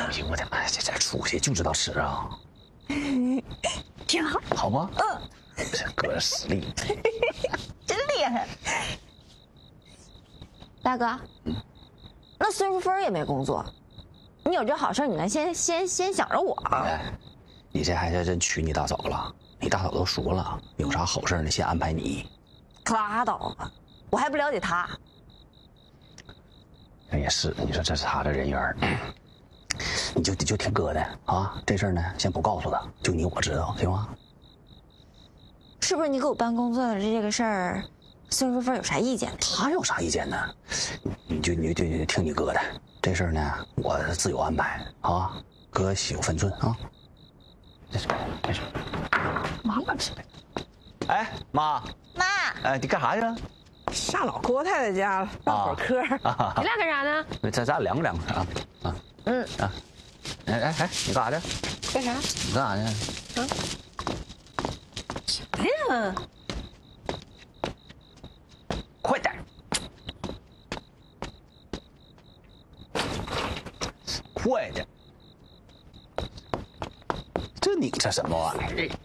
哎呦我的妈，这出息就知道吃啊！ 挺好， 好吗？这哥的实力， 真厉害。大哥，那孙淑芬也没工作，你有这好事，你能先想着我？ 哎，你这还真娶你大嫂了？你大嫂都说了，有啥好事呢，先安排你。 可拉倒吧，我还不了解他。 也是，你说这是他的人缘，你就听哥的啊。这事儿呢，先不告诉他，就你我知道，行吗？ 是不是你给我办工作的这个事儿，孙淑芬有啥意见？ 他有啥意见呢？你就听你哥的。这事儿呢，我自有安排啊，哥心有分寸啊。没事，妈办事。哎，妈，哎，你干啥去了？ 上老郭太太家了，唠会儿嗑。 你俩干啥呢？ 咱凉快啊。哎，你干啥去？ 干啥？ 你干啥去？ 哎呀， 快点！快点！这拧着什么玩意儿？